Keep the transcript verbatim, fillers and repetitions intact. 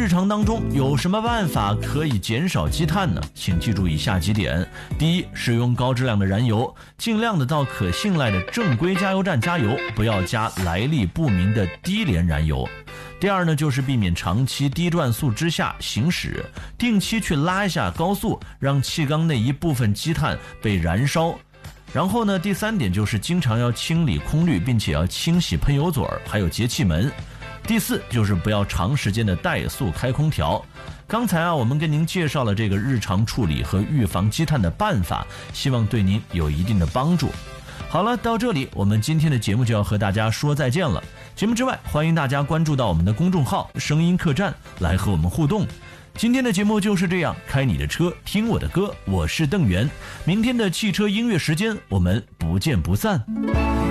日常当中有什么办法可以减少积碳呢？请记住以下几点。第一，使用高质量的燃油，尽量的到可信赖的正规加油站加油，不要加来历不明的低廉燃油。第二呢，就是避免长期低转速之下行驶，定期去拉一下高速，让气缸内一部分积碳被燃烧。然后呢，第三点就是经常要清理空滤，并且要清洗喷油嘴还有节气门。第四就是不要长时间的怠速开空调。刚才啊，我们跟您介绍了这个日常处理和预防积碳的办法，希望对您有一定的帮助。好了，到这里我们今天的节目就要和大家说再见了。节目之外，欢迎大家关注到我们的公众号声音客栈来和我们互动。今天的节目就是这样，开你的车听我的歌，我是邓源。明天的汽车音乐时间，我们不见不散。